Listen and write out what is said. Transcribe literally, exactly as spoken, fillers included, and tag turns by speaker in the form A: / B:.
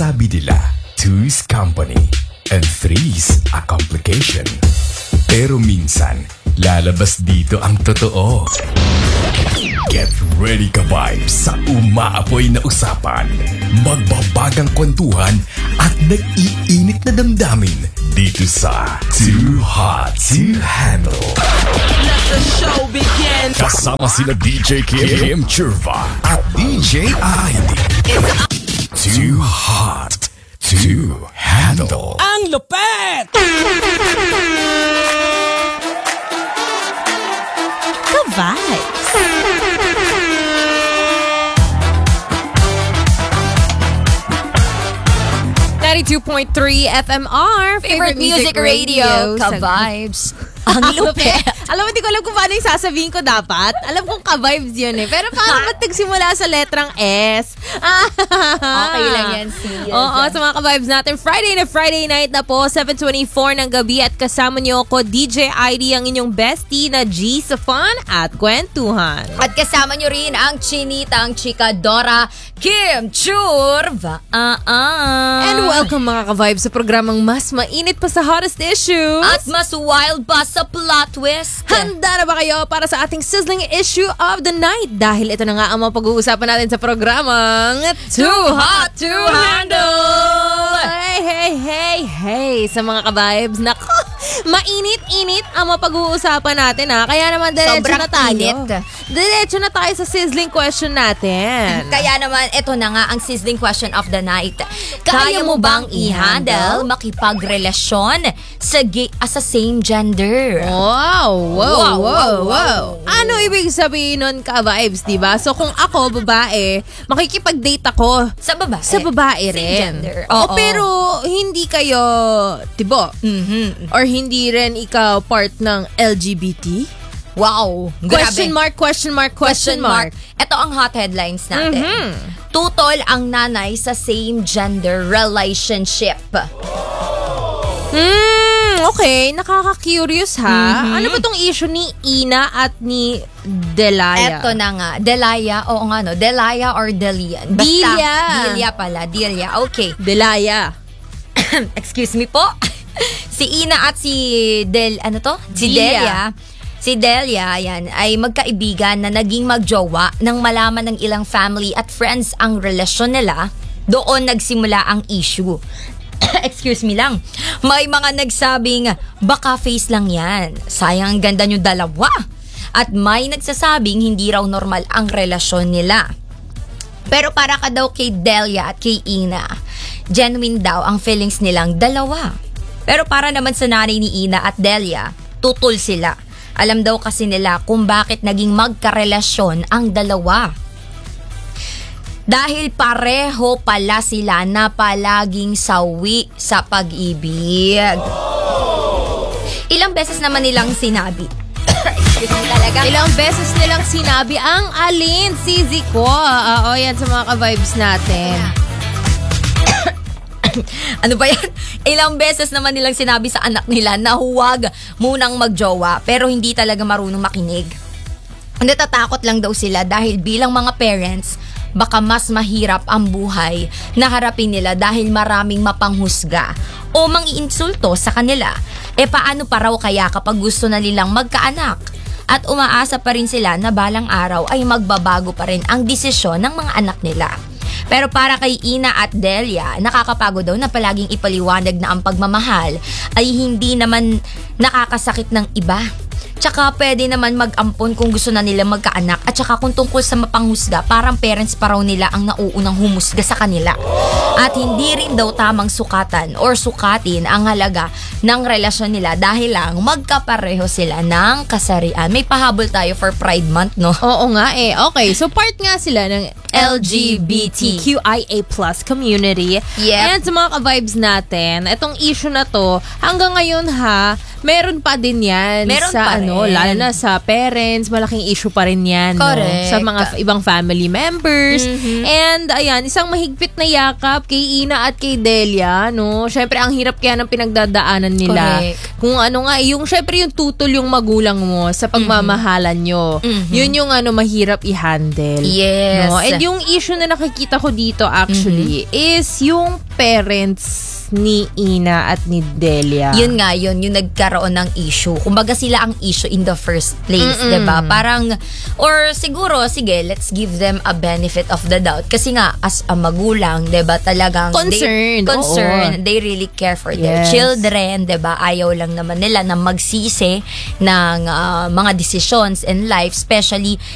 A: Sabi nila, two's company and three's a complication. Pero minsan, lalabas dito ang totoo. Get ready ka vibes sa umaapoy na usapan, magbabagang kwentuhan at nag-iinit na damdamin dito sa Too Hot to Handle.
B: Let the show begin.
A: Kasama sina D J Kim Churva at D J I D. Too Hot to Handle.
B: Ang lupet!
C: Ka-vibes. ninety-two point three F M R,
D: Favorite Music Radio, Ka-vibes. Ang lupet.
C: Alam mo, hindi ko alam kung paano yung sasabihin ko dapat. Alam kong ka-vibes yun eh. Pero paano ba't nagsimula sa letrang S?
D: Okay lang yan, sis.
C: Oo, sa mga ka-vibes natin. Friday na Friday night na po, seven twenty-four ng gabi. At kasama niyo ako, D J I D, ang inyong bestie na G sa fun at kwentuhan.
D: At kasama nyo rin ang chinitang chika Dora Kim Churva. Uh-uh.
C: And welcome mga ka-vibes sa programang mas mainit pa sa hottest issues.
D: At mas wild pa sa plot twist.
C: Handa na ba kayo para sa ating sizzling issue of the night? Dahil ito na nga ang mga pag-uusapan natin sa programang
D: Too Hot to Handle!
C: Hey, hey, hey, hey sa mga ka-vibes. Nako, mainit-init ang mga pag-uusapan natin ha. Kaya naman diretso
D: Sobrang
C: na tayo.
D: init.
C: Diretso na tayo sa sizzling question natin.
D: Kaya naman, ito na nga ang sizzling question of the night. Kaya mo bang i-handle makipagrelasyon sa, gay, ah, sa same gender?
C: Wow, wow,
D: Wow,
C: wow,
D: wow,
C: wow.
D: wow.
C: Ano ibig sabihin nun ka-vibes, diba? So kung ako, babae, makikipag-date ako
D: Sa babae?
C: sa babae
D: Same
C: rin.
D: gender.
C: O
D: Oo.
C: pero hindi kayo, tibo?
D: Mhm.
C: Or hindi rin ikaw part ng L G B T?
D: Wow. Grabe.
C: Question mark, question mark, question, mark.
D: Ito ang hot headlines natin.
C: Mhm.
D: Tutol ang nanay sa same gender relationship.
C: Hmm, okay. Nakaka-curious ha.
D: Mhm.
C: Ano ba tong issue ni Ina at ni Delaya?
D: Ito na nga. Delaya, oo nga no. Delaya or Delia? Basta,
C: Delia.
D: Delia pala. Delia. Okay.
C: Delaya.
D: Excuse me po. Si Ina at si Del, ano to? Si
C: Delia.
D: Delia. Si Delia, yan, ay magkaibigan na naging magjowa nang malaman ng ilang family at friends ang relasyon nila. Doon nagsimula ang issue. Excuse me lang. May mga nagsabing, baka face lang yan. Sayang ang ganda nyo dalawa. At may nagsasabing hindi raw normal ang relasyon nila. Pero para ka daw kay Delia at kay Ina, genuine daw ang feelings nilang dalawa. Pero para naman sa nanay ni Ina at Delia, tutol sila. Alam daw kasi nila kung bakit naging magkarelasyon ang dalawa. Dahil pareho pala sila na palaging sawi sa pag-ibig. Ilang beses naman nilang sinabi. Excuse me talaga.
C: Ilang beses nilang sinabi ang alin, Sizi ko. Oo, yan sa mga ka-vibes natin.
D: Ano ba yan? Ilang beses naman nilang sinabi sa anak nila na huwag munang magjowa pero hindi talaga marunong makinig. Natatakot lang daw sila dahil bilang mga parents, baka mas mahirap ang buhay na harapin nila dahil maraming mapanghusga o mangiinsulto sa kanila. E paano pa raw kaya kapag gusto na nilang magkaanak? At umaasa pa rin sila na balang araw ay magbabago pa rin ang desisyon ng mga anak nila. Pero para kay Ina at Delia, nakakapagod daw na palaging ipaliwanag na ang pagmamahal ay hindi naman nakakasakit ng iba. Tsaka pwede naman mag-ampon kung gusto na nila magkaanak at tsaka kung tungkol sa mapanghusga, parang parents pa raw nila ang nauunang humusga sa kanila. At hindi rin daw tamang sukatan or sukatin ang halaga ng relasyon nila dahil lang magkapareho sila ng kasarian. May pahabol tayo for Pride Month, no?
C: Oo nga eh. Okay, so part nga sila ng L G B T Q I A plus community.
D: Yep.
C: And sa mga ka-vibes natin, itong issue na to, hanggang ngayon ha, meron pa din yan.
D: Meron
C: sa
D: pa
C: ano,
D: rin.
C: lalo na sa parents, malaking issue pa rin yan. No?
D: Correct.
C: Sa mga f- ibang family members.
D: Mhm.
C: And ayan, isang mahigpit na yakap mahirap kay Ina at kay Delia, no? Syempre, ang hirap kaya ng pinagdadaanan nila.
D: Correct.
C: Kung ano nga, yung syempre yung tutol yung magulang mo sa pagmamahalan nyo.
D: Mhm.
C: Yun yung ano, mahirap i-handle.
D: Yes.
C: No? And yung issue na nakikita ko dito actually is yung parents ni Ina at ni Delia.
D: Yun nga, yun, yung nagkaroon ng issue. Kumbaga sila ang issue in the first place,
C: Mm-mm.
D: diba? Parang, or siguro, sige, let's give them a benefit of the doubt. Kasi nga, as a magulang, diba, talagang
C: Concerned,
D: They, concerned.
C: oo.
D: They really care for their
C: Yes.
D: children, diba? Ayaw lang naman nila na magsisi ng uh, mga decisions in life, especially